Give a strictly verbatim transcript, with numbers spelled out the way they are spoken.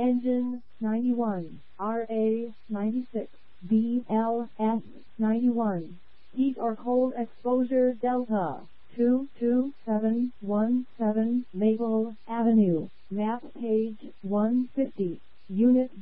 Engine ninety-one, R A ninety-six, B L S ninety-one. Heat or cold exposure Delta two two seven one seven Maple Avenue, map page one fifty, Unit